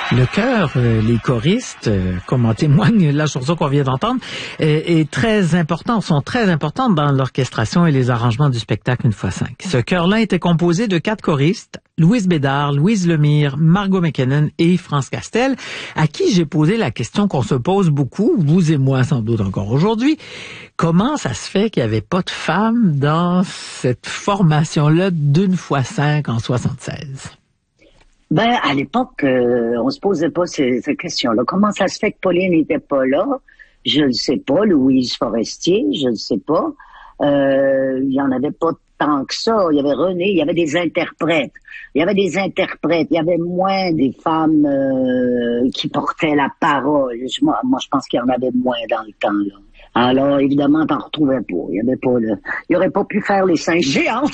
Le chœur, les choristes, comme en témoigne la chanson qu'on vient d'entendre, est très important, sont très importantes dans l'orchestration et les arrangements du spectacle Une fois 5. Ce chœur-là était composé de 4 choristes, Louise Bédard, Louise Lemire, Margot McKinnon et France Castel, à qui j'ai posé la question qu'on se pose beaucoup, vous et moi sans doute encore aujourd'hui. Comment ça se fait qu'il n'y avait pas de femmes dans cette formation-là d'Une fois 5 en 76? Ben, à l'époque, on se posait pas ces questions-là. Comment ça se fait que Pauline n'était pas là? Je ne sais pas. Louise Forestier, je ne sais pas. Il y en avait pas tant que ça. Il y avait René, il y avait des interprètes. Il y avait moins des femmes qui portaient la parole. Moi, je pense qu'il y en avait moins dans le temps, là. Alors, évidemment, t'en retrouvais pas. Il aurait pas pu faire les 5 géantes.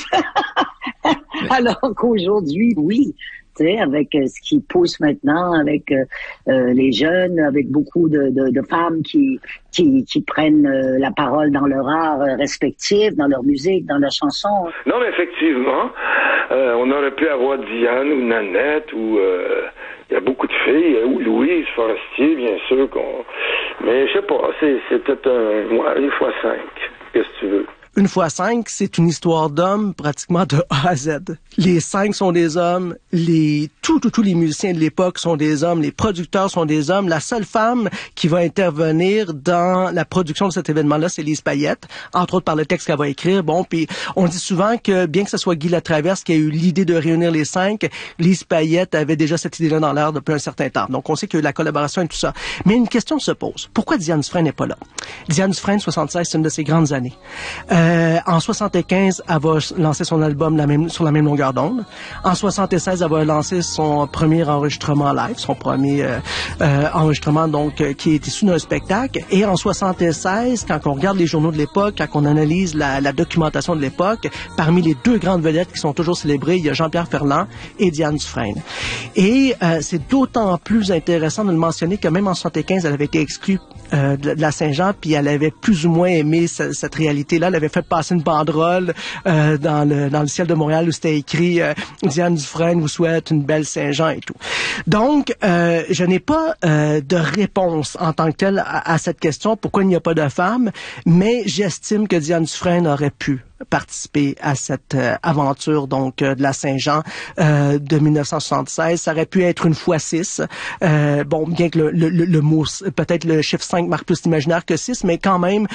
Alors qu'aujourd'hui, oui. Tu sais, avec ce qui pousse maintenant, avec les jeunes, avec beaucoup de femmes qui prennent la parole dans leur art respectif, dans leur musique, dans leur chanson. Non, mais effectivement, on aurait pu avoir Diane ou Nanette ou il y a beaucoup de filles, ou Louise Forestier, bien sûr. Mais je sais pas, c'était une fois 5. Qu'est-ce que tu veux? Une fois 5, c'est une histoire d'hommes pratiquement de A à Z. Les 5 sont des hommes, tous les musiciens de l'époque sont des hommes, les producteurs sont des hommes. La seule femme qui va intervenir dans la production de cet événement-là, c'est Lise Payette, entre autres par le texte qu'elle va écrire. Bon, puis on dit souvent que bien que ce soit Guy Latraverse qui a eu l'idée de réunir les 5, Lise Payette avait déjà cette idée-là dans l'air depuis un certain temps. Donc on sait qu'il y a eu la collaboration et tout ça. Mais une question se pose. Pourquoi Diane Dufresne n'est pas là? Diane Dufresne, 76, c'est une de ses grandes années. En 75, elle va lancer son album sur la même longueur d'onde. En 76, elle va lancer son premier enregistrement live, son premier enregistrement donc qui est issu d'un spectacle. Et en 76, quand on regarde les journaux de l'époque, quand on analyse la documentation de l'époque, parmi les 2 grandes vedettes qui sont toujours célébrées, il y a Jean-Pierre Ferland et Diane Dufresne. Et c'est d'autant plus intéressant de le mentionner que même en 75, elle avait été exclue de la Saint-Jean, puis elle avait plus ou moins aimé cette réalité-là. Elle avait fait passer une banderole dans le ciel de Montréal où c'était écrit Diane Dufresne vous souhaite une belle Saint-Jean et tout. Donc, je n'ai pas de réponse en tant que telle à cette question, pourquoi il n'y a pas de femmes, mais j'estime que Diane Dufresne aurait pu participer à cette aventure donc de la Saint-Jean de 1976. Ça aurait pu être une fois 6. Bon, bien que le mot, peut-être le chiffre 5 marque plus l'imaginaire que 6, mais quand même,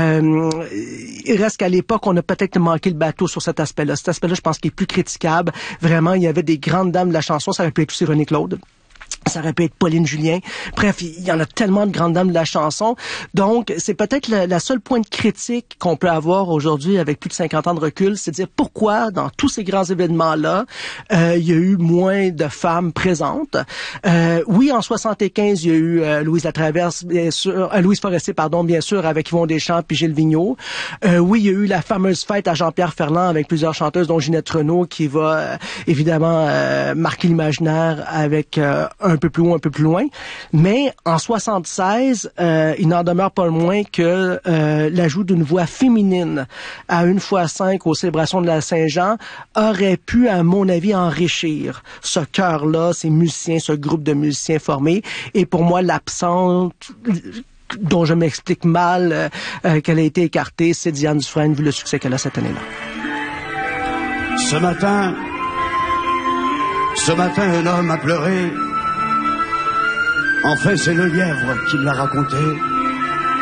il reste qu'à l'époque, on a peut-être manqué le bateau sur cet aspect-là. Cet aspect-là, je pense qu'il est plus critiquable. Vraiment, il y avait des grandes dames de la chanson. Ça aurait pu être aussi René Claude. Ça aurait pu être Pauline Julien. Bref, il y en a tellement de grandes dames de la chanson. Donc, c'est peut-être la seule point de critique qu'on peut avoir aujourd'hui avec plus de 50 ans de recul, c'est de dire pourquoi, dans tous ces grands événements-là, il y a eu moins de femmes présentes. Oui, en 75, il y a eu Louise Latraverse, bien sûr, Louise Forestier, pardon, bien sûr, avec Yvon Deschamps puis Gilles Vigneault. Oui, il y a eu la fameuse fête à Jean-Pierre Ferland avec plusieurs chanteuses, dont Ginette Renault, qui va évidemment marquer l'imaginaire avec un peu plus haut, un peu plus loin. Mais en 76, il n'en demeure pas moins que l'ajout d'une voix féminine à Une fois 5 aux célébrations de la Saint-Jean aurait pu, à mon avis, enrichir ce chœur-là, ces musiciens, ce groupe de musiciens formés. Et pour moi, l'absente dont je m'explique mal qu'elle a été écartée, c'est Diane Dufresne, vu le succès qu'elle a cette année-là. Ce matin, un homme a pleuré. En fait, c'est le lièvre qui l'a raconté.